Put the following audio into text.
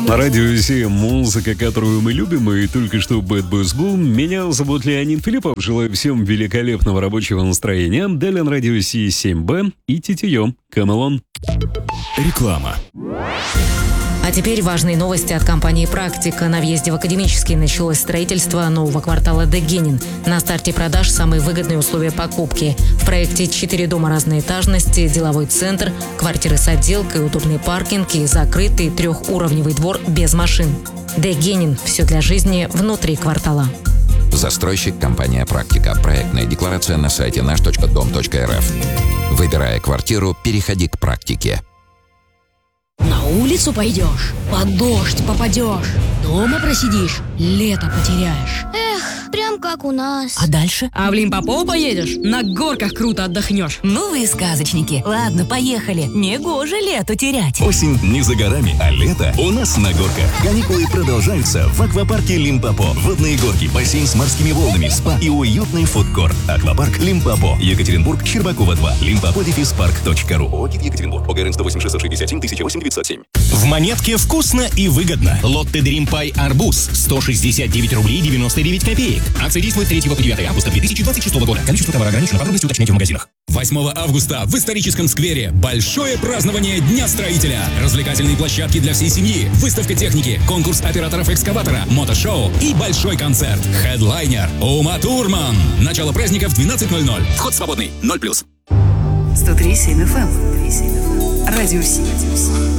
На радио Си музыка, которую мы любим, и только что Bad Boys Blue. Меня зовут Леонид Филиппов. Желаю всем великолепного рабочего настроения. Далее на радио Си 7Б и Титиё. Камелон. Реклама. А теперь важные новости от компании «Практика». На въезде в Академический началось строительство нового квартала Дегенин. На старте продаж самые выгодные условия покупки. В проекте 4 дома разной этажности, деловой центр, квартиры с отделкой, удобный паркинг и закрытый трехуровневый двор без машин. Дегенин. Все для жизни внутри квартала. Застройщик компания «Практика». Проектная декларация на сайте наш.дом.рф. Выбирая квартиру, переходи к «Практике». На улицу пойдешь, под дождь попадешь, дома просидишь, лето потеряешь. Эх, прям как у нас. А дальше? А в Лимпопо поедешь, на горках круто отдохнешь. Ну вы сказочники. Ладно, поехали. Негоже лету терять. Осень не за горами, а лето у нас на горках. Каникулы продолжаются в аквапарке Лимпопо. Водные горки, бассейн с морскими волнами, спа и уютный фудкорт. Аквапарк Лимпопо. Екатеринбург, Щербакова 2. Limpopo-park.ru. ОГИ Екатеринбург. ОГРН 108 667 1008 907. В Монетке вкусно и выгодно. Лотте Dream Pie Арбуз 169 рублей 99 копеек. Акция действует с 3 по 9 августа 2026 года. Количество товара ограничено. Подробности уточняйте в магазинах. 8 августа в историческом сквере большое празднование Дня строителя. Развлекательные площадки для всей семьи, выставка техники, конкурс операторов экскаватора, мотошоу и большой концерт. Хедлайнер Ума Турман. Начало праздника в 12:00. Вход свободный. 0+. 103.7 FM. Радио Си.